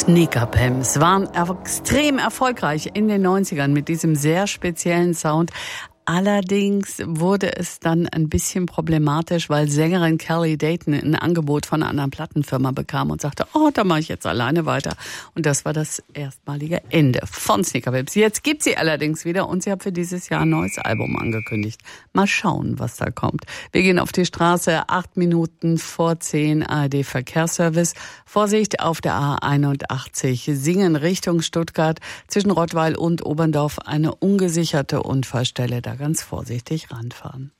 Sneaker-Pimps waren extrem erfolgreich in den 90ern mit diesem sehr speziellen Sound. Allerdings wurde es dann ein bisschen problematisch, weil Sängerin Kelly Dayton ein Angebot von einer anderen Plattenfirma bekam und sagte, da mache ich jetzt alleine weiter. Und das war das erstmalige Ende von Sneaker-Pimps. Jetzt gibt sie allerdings wieder und sie hat für dieses Jahr ein neues Album angekündigt. Mal schauen, was da kommt. Wir gehen auf die Straße, 8 Minuten vor 10, ARD Verkehrsservice. Vorsicht auf der A81, Singen Richtung Stuttgart, zwischen Rottweil und Oberndorf eine ungesicherte Unfallstelle. Da ganz vorsichtig ranfahren.